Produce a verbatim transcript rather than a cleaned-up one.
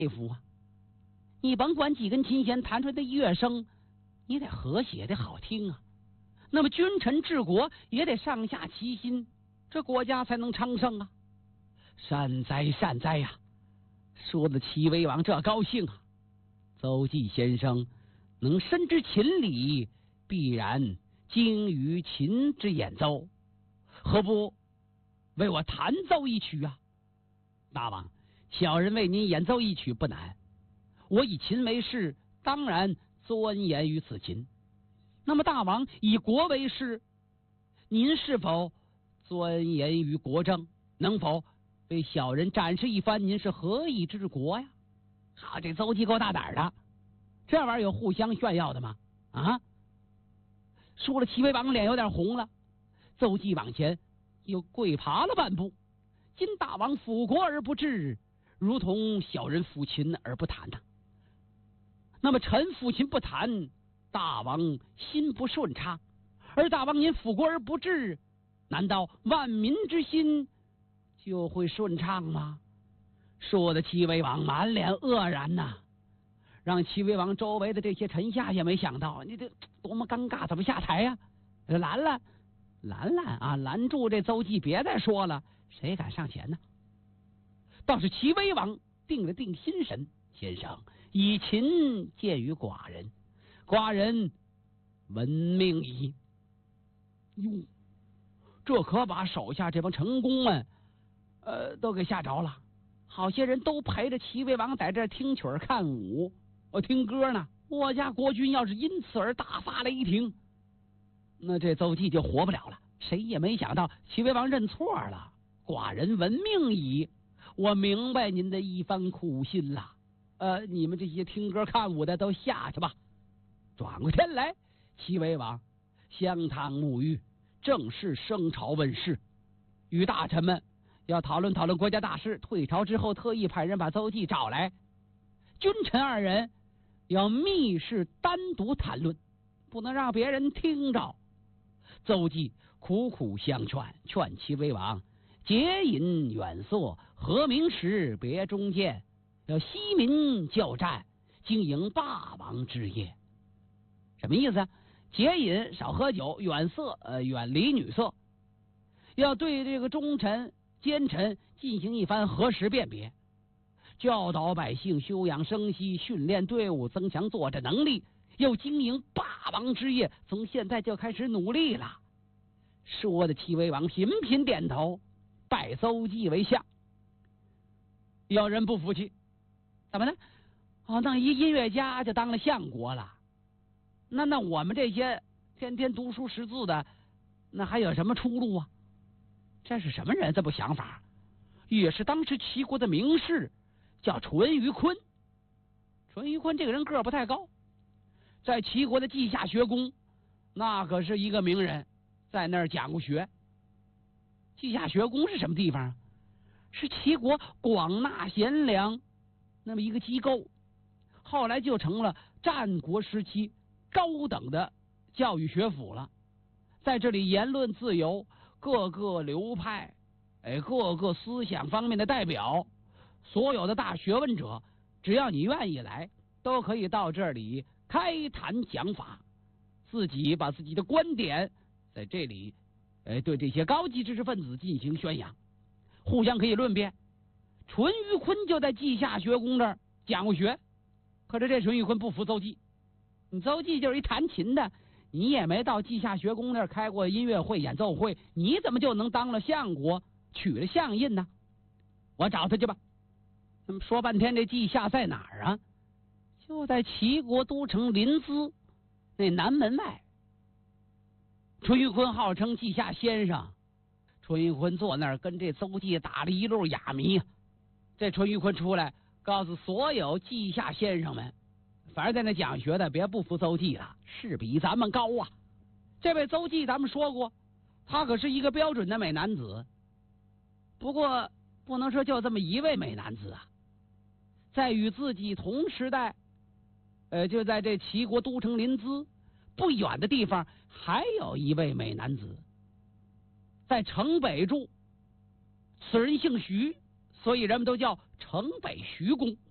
服啊！你甭管几根琴弦弹出来的乐声，你得和谐得好听啊。那么君臣治国也得上下齐心，这国家才能昌盛啊！善哉善哉呀、啊！说的齐威王这高兴啊！邹忌先生能深知琴理，必然精于琴之演奏，何不为我弹奏一曲啊？大王，小人为您演奏一曲不难，我以琴为事，当然钻研于此琴。那么大王以国为事，您是否钻研于国政？能否为小人展示一番您是何以治国呀？好，这邹忌够大胆的，这玩意儿有互相炫耀的吗？啊！说了，齐威王脸有点红了。邹忌往前又跪爬了半步。今大王辅国而不治，如同小人抚琴而不弹呐、啊。那么臣抚琴不弹，大王心不顺畅；而大王您辅国而不治，难道万民之心就会顺畅吗？说的齐威王满脸愕然呐、啊，让齐威王周围的这些臣下也没想到，你这多么尴尬，怎么下台呀、啊？拦拦拦拦啊，拦住这邹忌，别再说了，谁敢上前呢？倒是齐威王定了定心神，先生以琴见于寡人，寡人闻命矣。哟，这可把手下这帮臣工们，呃，都给吓着了。好些人都陪着齐威王在这听曲儿看舞，我听歌呢。我家国君要是因此而大发雷霆，那这邹忌就活不了了。谁也没想到齐威王认错了，寡人闻命矣。我明白您的一番苦心了。呃，你们这些听歌看舞的都下去吧。转过天来，齐威王香汤沐浴，正式升朝问事，与大臣们要讨论讨论国家大事。退朝之后，特意派人把邹忌找来，君臣二人要密室单独谈论，不能让别人听着。邹忌苦苦相劝，劝齐威王节饮远色，和明时别中见，要息民教战，经营霸王之业。什么意思啊？节饮，少喝酒；远色，呃，远离女色。要对这个忠臣奸臣进行一番核实辨别，教导百姓休养生息，训练队伍，增强作战能力，要经营霸王之业，从现在就开始努力了。说的齐威王频频点头，拜邹忌为相。有人不服气，怎么呢？哦，那一音乐家就当了相国了，那那我们这些天天读书识字的，那还有什么出路啊？这是什么人这么想法？也是当时齐国的名士，叫淳于髡。淳于髡这个人个儿不太高，在齐国的稷下学宫，那可是一个名人，在那儿讲过学。稷下学宫是什么地方？是齐国广纳贤良那么一个机构，后来就成了战国时期高等的教育学府了。在这里言论自由，各个流派，哎，各个思想方面的代表，所有的大学问者，只要你愿意来，都可以到这里开坛讲法，自己把自己的观点在这里，哎，对这些高级知识分子进行宣扬，互相可以论辩。淳于髡就在稷下学宫这儿讲过学，可是这淳于髡不服邹忌，你邹忌就是一弹琴的，你也没到稷下学宫那儿开过音乐会、演奏会，你怎么就能当了相国，取了相印呢？我找他去吧。那么说半天，这稷下在哪儿啊？就在齐国都城临淄那南门外。淳于髡号称稷下先生，淳于髡坐那儿跟这邹忌打了一路哑谜。这淳于髡出来告诉所有稷下先生们，反正在那讲学的别不服邹忌了，是比咱们高啊。这位邹忌咱们说过，他可是一个标准的美男子，不过不能说就这么一位美男子啊，在与自己同时代，呃，就在这齐国都城临淄不远的地方，还有一位美男子，在城北住，此人姓徐，所以人们都叫城北徐公。